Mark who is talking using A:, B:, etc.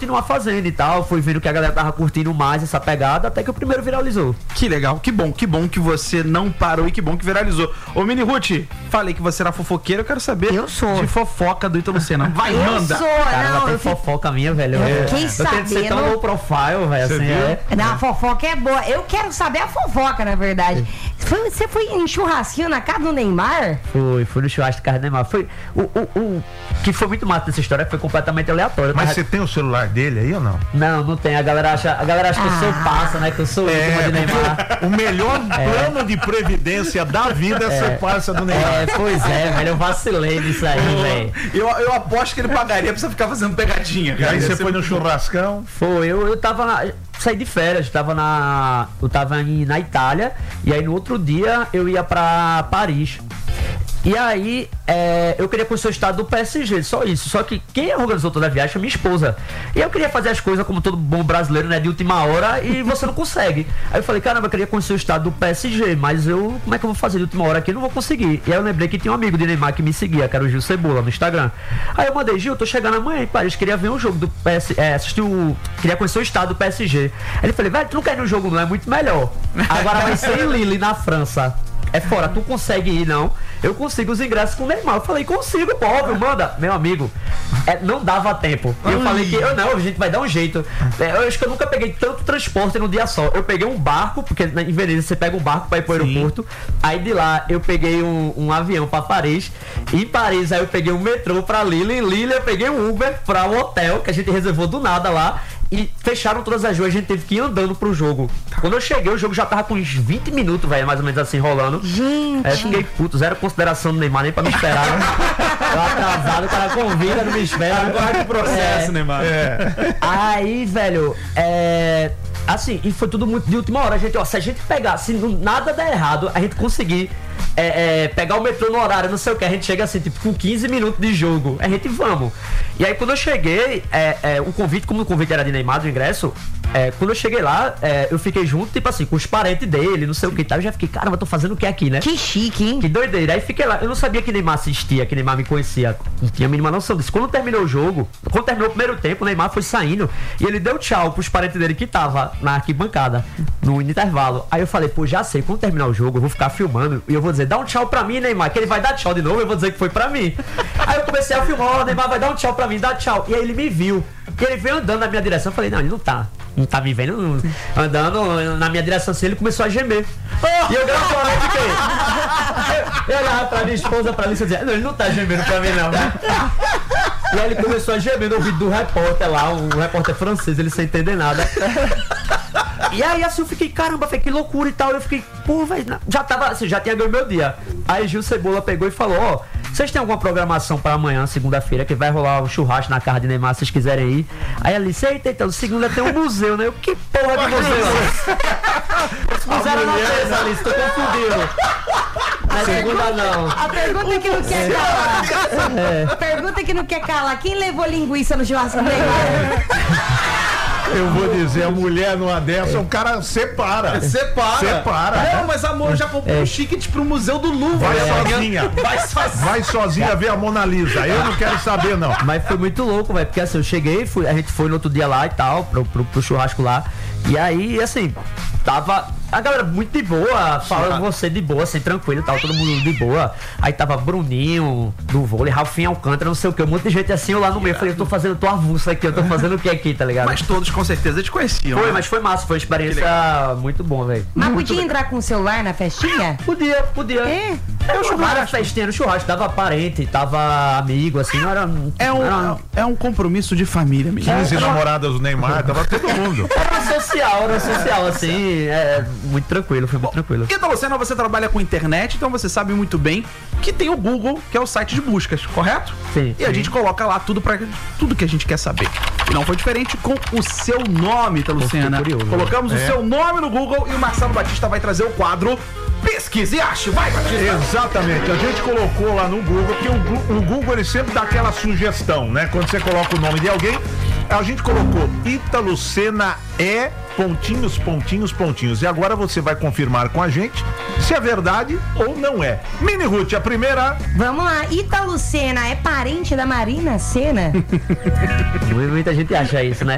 A: continuar fazendo e tal, fui vendo que a galera tava curtindo mais essa pegada, até que o primeiro viralizou.
B: Que legal, que bom que você não parou e que bom que viralizou. Ô, Mini Ruth, falei que você era fofoqueira, eu quero saber
C: Eu sou.
B: de fofoca do Ítalo Lucena. Vai,
C: Eu
B: manda!
C: sou,
A: Caramba,
C: não,
A: tem
C: eu fico...
A: fofoca minha, velho.
C: Eu fiquei
A: Eu tento ser tão
C: sabendo.
A: low profile, velho, assim,
B: viu?
C: Não, a fofoca é boa. Eu quero saber a fofoca, na verdade. Você foi em churrasquinho na casa do Neymar?
A: Fui no churrasco do Carlos Neymar. Foi o que foi muito massa dessa história, foi completamente aleatório.
D: Mas você tem o celular dele aí ou não?
A: Não tem. A galera acha que eu sou parça, né? Que eu sou íntimo de Neymar.
D: O melhor plano de previdência da vida é ser parça do Neymar.
A: Pois é, velho. Eu vacilei nisso aí, velho.
B: Eu aposto que ele pagaria pra você ficar fazendo pegadinha,
D: E
B: cara.
D: aí você
B: Ia ser
D: foi no
B: muito
D: churrascão.
A: Foi, eu tava saí de férias, eu tava na Itália, e aí no outro dia eu ia pra Paris. E aí, eu queria conhecer o estado do PSG, só isso. Só que quem organizou toda a viagem foi minha esposa. E eu queria fazer as coisas como todo bom brasileiro, né, de última hora, e você não consegue. Aí eu falei, caramba, eu queria conhecer o estado do PSG, mas como é que eu vou fazer de última hora aqui? Eu não vou conseguir. E aí eu lembrei que tinha um amigo de Neymar que me seguia, que era o Gil Cebola, no Instagram. Aí eu mandei, Gil, tô chegando amanhã em Paris, queria ver um jogo do PSG, queria conhecer o estado do PSG. Aí ele falou, velho, tu não quer ir no jogo não, é muito melhor. Agora vai ser em Lille, na França. É fora, tu consegue ir, não? Eu consigo os ingressos com o Neymar. Eu falei, consigo, pô, óbvio, manda. Meu amigo, não dava tempo. E eu falei que, a gente vai dar um jeito. Eu acho que eu nunca peguei tanto transporte num dia só. Eu peguei um barco, porque em Veneza você pega um barco pra ir pro aeroporto. Aí de lá eu peguei um avião pra Paris. E em Paris aí eu peguei um metrô pra Lille. Em Lille eu peguei um Uber pra um hotel que a gente reservou do nada lá. E fecharam todas as ruas, a gente teve que ir andando pro jogo. Quando eu cheguei, o jogo já tava com uns 20 minutos, velho, mais ou menos assim, rolando.
C: Gente.
A: Eu fiquei puto, zero consideração do Neymar, nem pra me esperar. Eu atrasado, o cara convida, não me espera.
B: Agora que processo, Neymar.
A: Aí, velho, assim, e foi tudo muito de última hora. Se a gente pegar, se nada der errado, a gente conseguir pegar o metrô no horário, não sei o que, a gente chega assim, tipo, com 15 minutos de jogo. A gente vamos. E aí, quando eu cheguei, como o convite era de Neymar, do ingresso, quando eu cheguei lá, eu fiquei junto, tipo assim, com os parentes dele, não sei o que e tal. Eu já fiquei, caramba, eu tô fazendo o que aqui, né?
C: Que chique, hein?
A: Que doideira. Aí fiquei lá, eu não sabia que Neymar assistia, que Neymar me conhecia. Não tinha a mínima noção disso. Quando terminou o jogo, quando terminou o primeiro tempo, o Neymar foi saindo e ele deu tchau pros parentes dele que tava na arquibancada, no intervalo. Aí eu falei, pô, já sei, quando terminar o jogo, eu vou ficar filmando e eu vou dizer, dá um tchau pra mim, Neymar, que ele vai dar tchau de novo, eu vou dizer que foi pra mim. Aí eu comecei a filmar, ó, o Neymar vai dar um tchau pra mim, dá tchau. E aí ele me viu. E ele veio andando na minha direção, eu falei, não, ele não tá me vendo, andando na minha direção assim, ele começou a gemer. E eu gradualmente fiquei. Eu olhava pra minha esposa, pra Alice, e dizia, não, ele não tá gemendo pra mim, não. E aí ele começou a gemer no ouvido do repórter lá, um repórter francês, ele sem entender nada. E aí assim eu fiquei, caramba, que loucura e tal. Eu fiquei, pô, velho, já tava assim, já tinha ganho meu dia. Aí Gil Cebola pegou e falou, ó, vocês têm alguma programação pra amanhã, segunda-feira, que vai rolar um churrasco na casa de Neymar, se vocês quiserem ir. Aí ela disse, eita, então, segunda tem um museu, né? Eu, que porra de museu? Esse museu era na terça, Alice, tô confundindo. Na segunda não.
C: A pergunta que não quer calar. A pergunta que não quer calar. Quem levou linguiça no churrasco do Neymar?
D: Eu vou dizer, a mulher numa dessa, o cara separa.
B: Não, mas amor, já comprou um ticket pro Museu do Louvre.
D: Vai sozinha. Vai sozinha ver a Mona Lisa. Eu não quero saber, não.
A: Mas foi muito louco, velho, porque assim, eu cheguei, a gente foi no outro dia lá e tal, pro churrasco lá. E aí, assim, tava a galera muito de boa, falando você de boa, assim, tranquilo e tal, todo mundo de boa. Aí tava Bruninho, do vôlei, Ralfinho Alcântara, não sei o que, um monte de gente assim, eu lá no meio, eu falei, eu tô avulso aqui, eu tô fazendo o que aqui, tá ligado?
B: Mas todos com certeza te conheciam.
A: Foi,
B: né?
A: mas foi massa, foi uma experiência muito boa, velho.
C: Mas podia entrar com o celular na festinha?
A: Podia. Não era festinha, era churrasco, tava parente, tava amigo, assim, não era...
B: É um compromisso de família, menino.
D: 15 namoradas do Neymar, tava todo mundo.
A: Era social, assim, muito tranquilo, foi muito tranquilo.
B: Ítalo Lucena, você trabalha com internet, então você sabe muito bem que tem o Google, que é o site de buscas, correto?
A: Sim.
B: E a gente coloca lá tudo que a gente quer saber. E não foi diferente com o seu nome, Ítalo Lucena.
A: curioso,
B: Colocamos o seu nome no Google e o Marcelo Batista vai trazer o quadro Pesquise e Ache. Vai, Batista!
D: Exatamente, a gente colocou lá no Google, que o Google ele sempre dá aquela sugestão, né? Quando você coloca o nome de alguém, a gente colocou Ítalo Lucena pontinhos. E agora você vai confirmar com a gente se é verdade ou não é. Mini Ruth, a primeira.
C: Vamos lá, Ítalo Lucena é parente da Marina Sena?
A: Muita gente acha isso, né?